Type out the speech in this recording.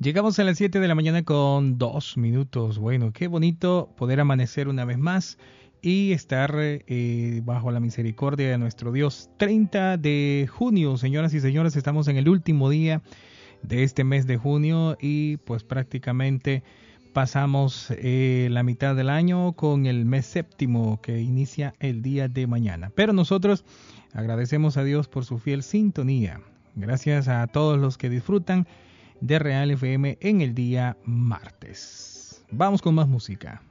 Llegamos a las 7 de la mañana con 2 minutos. Bueno, qué bonito poder amanecer una vez más y estar bajo la misericordia de nuestro Dios. 30 de junio, señoras y señores, estamos en el último día de este mes de junio y pues prácticamente pasamos la mitad del año con el mes séptimo que inicia el día de mañana. Pero nosotros agradecemos a Dios por su fiel sintonía. Gracias a todos los que disfrutan de Real FM en el día martes. Vamos con más música.